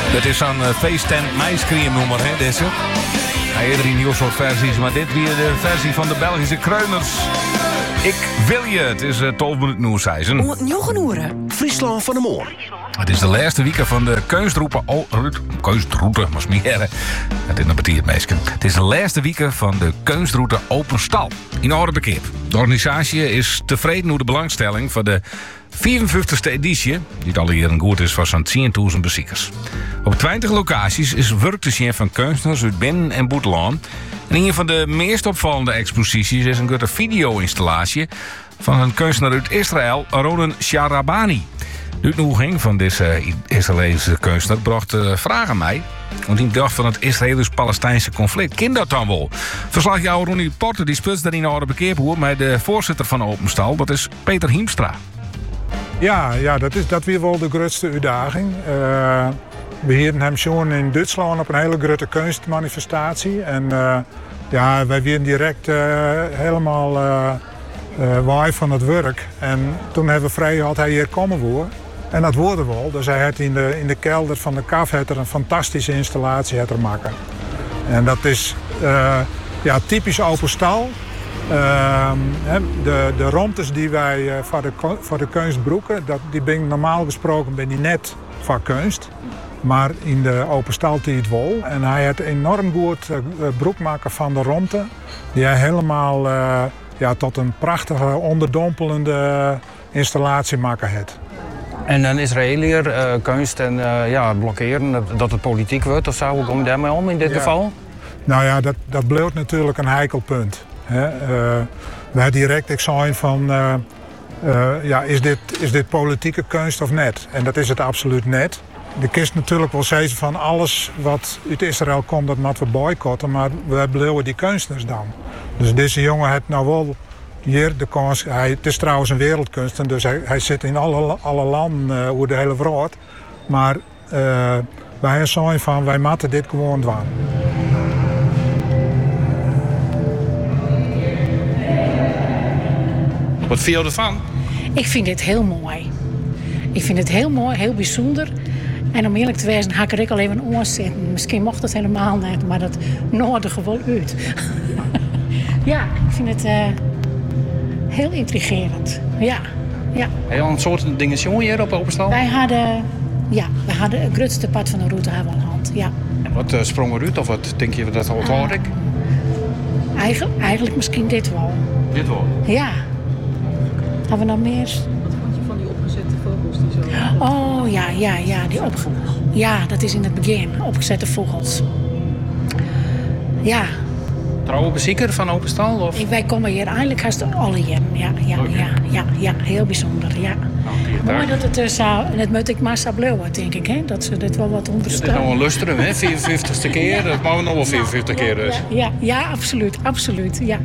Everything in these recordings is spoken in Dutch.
Dat is zo'n feesttent meiscream noemer, hè, deze. Hij heeft er een nieuw soort versies, maar dit weer de versie van de Belgische Kreuners. Ik wil je. Het is 12 minuten nieuwseizen. Nieuw genoeren. Friesland van de Moor. Het is de laatste week van de Keustroute. Keustroute, maar smeren. Het is een betiert meisje. Het is de laatste week van de Keustroute Open Stal. In Oudebekeer. De organisatie is tevreden over de belangstelling voor de 54e editie, die het al hier een goed is voor zo'n 10.000 bezoekers. Op 20 locaties is werk te zien van kunstenaars uit binnen- en buitenland. En een van de meest opvallende exposities is een grote video-installatie van een kunstenaar uit Israël, Ronen Sharabani. De uitnodiging van deze Israëlische kunstenaar bracht vragen aan mij. Want hij dacht van het Israëlisch-Palestijnse conflict. Kind dat dan wel? Verslagjouwer Ronnie Porter die speelt daar in Oudebekeer met de voorzitter van Openstal. Dat is Peter Hiemstra. Ja, dat weer wel de grootste uitdaging. We hielden hem schon in Duitsland op een hele grote kunstmanifestatie. En wij werden direct helemaal waai van het werk. En toen hebben we vrij had hij hier komen voor. En dat worden wel. Dus hij had in de kelder van de KAF een fantastische installatie maken. En dat is typisch open stal. De ruimtes die wij voor de kunst broeken, die ben normaal gesproken net van kunst. Maar in de open stal het wel. En hij had enorm goed broek maken van de ruimte. Die hij helemaal tot een prachtige onderdompelende installatie maken heeft. En een Israëliër kunst en blokkeren, dat het politiek wordt of zo, hoe kom je daarmee om in dit geval? Nou ja, dat bleef natuurlijk een heikel punt. We hadden direct examen van, is dit politieke kunst of net? En dat is het absoluut net. De kist natuurlijk wel zeggen van alles wat uit Israël komt, dat moeten we boycotten, maar we blijven die kunstenaars dan. Dus deze jongen heeft nou wel hier de kans. Het is trouwens een wereldkunstenaar, dus hij zit in alle landen over de hele wereld. Maar wij zijn van, wij moeten dit gewoon doen. Wat vind je ervan? Ik vind dit heel mooi. Ik vind het heel mooi, heel bijzonder. En om eerlijk te wezen, ga ik er ook al even aan zitten. Misschien mocht het helemaal niet, maar dat nodigt wel uit. Ja, ik vind het heel intrigerend. Ja. Heel een soort dingen jongen hier op Openstal? Wij hadden het grootste pad van de route hebben we al hand. Ja. En wat sprong eruit of wat denk je dat al hoor ik? Eigenlijk misschien dit wel. Dit wel? Ja. Hebben we nog meer? Wat vond je van die opgezette vogels die zo... Oh, ja, dat is in het begin. Opgezette vogels. Ja. Trouwe bezoeker van Openstal? Of? Wij komen hier eigenlijk haast alle jaren. Ja, heel bijzonder, ja. Okay, mooi dat het het moet ik maar zo blijven, denk ik, hè? Dat ze dit wel wat ondersteunen. Het is nou een lustrum, hè? 54ste keer, dat mogen we nog wel 54 keer dus. Ja, absoluut, ja.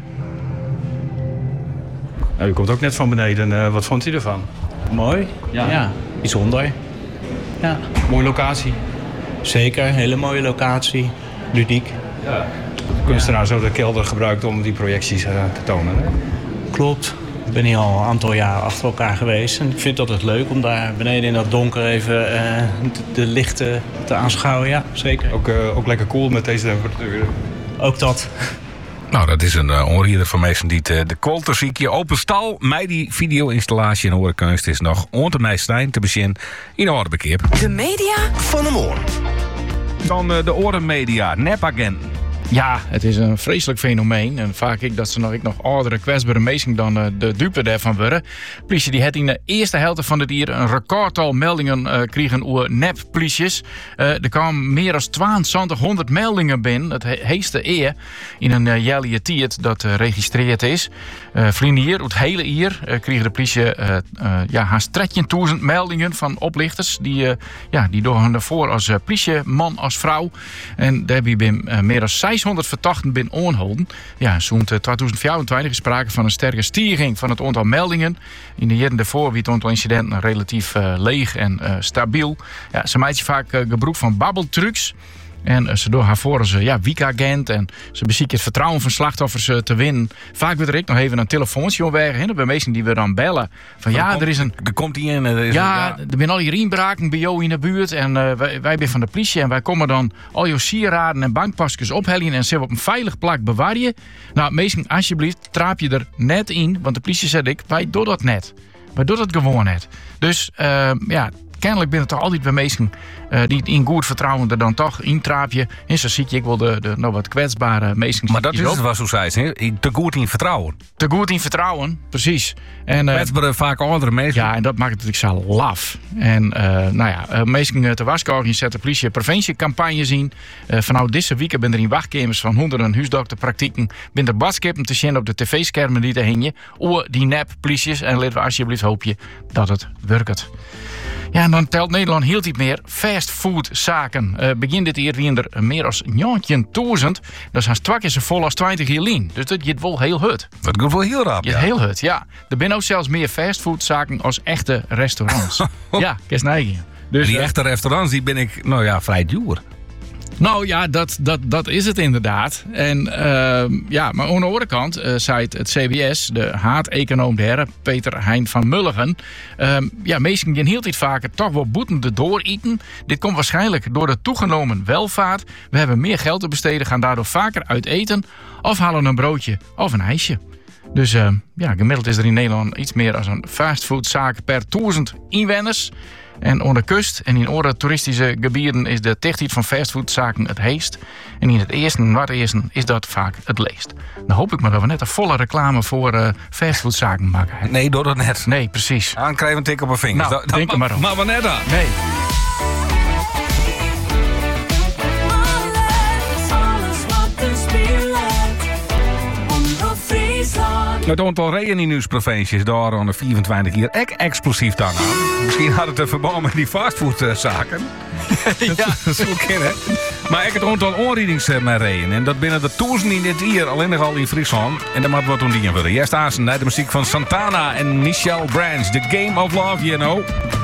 Nou, u komt ook net van beneden. Wat vond u ervan? Mooi, ja. Bijzonder. Ja. Mooie locatie. Zeker, hele mooie locatie. Ludiek. Ja. De kunstenaar zo de kelder gebruikt om die projecties te tonen. Hè? Klopt. Ik ben hier al een aantal jaar achter elkaar geweest. En ik vind het altijd leuk om daar beneden in dat donker even de lichten te aanschouwen. Ja, zeker. Ook lekker cool met deze temperaturen. Ook dat. Nou, dat is een onrieder van mensen die de kwalterziekje open stal. Mij die video-installatie en horenkunst is nog onder mij Stijn te beginnen in Oudebekeer. De media Van de Moor. Dan de orenmedia, nepagenten. Ja, het is een vreselijk fenomeen. En vaak dat ze nog oudere kwetsbare mensen dan de dupe daarvan worden. Politie die had in de eerste helft van het jaar een recordtal meldingen kregen over nep-polities. Er kwamen meer dan 2200 meldingen binnen. Het heeste eer in een jaar tijd dat geregistreerd is. Vrienden hier, het hele jaar kregen de politie haast 13.000 meldingen van oplichters. Die door hun voor als politieman, als vrouw. En daar hebben meer dan 600 verdachten binnen aangehouden. Ja, zo'n 2024 is sprake van een sterke stijging van het aantal meldingen. In de jaren daarvoor was het aantal incidenten relatief leeg en stabiel. Ja, ze maken vaak gebruik van babbeltrucs. En ze door haar voor ze weekagent en ze bezieken het vertrouwen van slachtoffers te winnen. Vaak wordt er ook nog even een telefoontje omweg. Bij mensen die we dan bellen. Van er is een... Er komt die in. Er zijn al hier inbraken bij jou in de buurt. En wij zijn van de politie. En wij komen dan al je sieraden en bankpasjes ophellen. En ze op een veilig plek bewaren. Nou, mensen, alsjeblieft, traap je er net in. Want de politie zegt wij doen dat net. Wij doen dat gewoon net. Dus kennelijk ben het toch altijd bij mensen die in goed vertrouwen er dan toch intraapje. En zo zie ik wel de wat kwetsbare mensen. Maar dat is het wat zo zei, te goed in vertrouwen. Te goed in vertrouwen, precies. En kwetsbare, vaak oudere mensen. Ja, en dat maakt het natuurlijk zo laf. En mensen te Waskogien zet de politie preventiecampagnes in. Vanuit deze week ben er in wachtkamers van honderden huisdokterpraktijken. Ben er badskippen te zien op de tv-schermen die te hingen. Oor die nep polities. En laten we alsjeblieft hopen dat het werkt. Ja, en dan telt Nederland heel iets meer fastfoodzaken. Begin dit jaar weer er meer dan 19.000. Dat is haast 2 keer zo vol als 20 jaar geleden. Dus dat je wel heel hut. Dat gaat wel heel rap, ja. Heel hut, ja. Er zijn ook zelfs meer fastfoodzaken als echte restaurants. Ja, kerstnijgen. Dus die echte restaurants, die ben ik, vrij duur. Nou ja, dat is het inderdaad. En maar aan de andere kant zei het CBS, de haateconoom der Peter Hein van Mulligen. Mensen gaan heel tijd vaker toch wel boetende dooreten. Dit komt waarschijnlijk door de toegenomen welvaart. We hebben meer geld te besteden, gaan daardoor vaker uit eten. Of halen een broodje of een ijsje. Dus gemiddeld is er in Nederland iets meer dan een fastfoodzaak per 1000 inwoners. En aan de kust en in andere toeristische gebieden is de dichtheid van fastfoodzaken het heest. En in het eerste is dat vaak het leest. Dan hoop ik maar dat we net een volle reclame voor fastfoodzaken maken. Nee, door dat net. Nee, precies. Dan krijgen we een tik op een vinger. Nou, denk er maar op. Maar net aan. Nee. Het aantal regen in uw provincie is daar aan de 24 jaar explosief dan aan. Misschien had het een verband met die fastfoodzaken. Ja. Dat is ook kennen. Maar ik het aantal onrijdings met regen. En dat binnen de 1000 in dit jaar alleen nog al in Friesland. En daar moet wat doen die worden. Jij staat naar de muziek van Santana en Michelle Branch. The Game of Love, you know.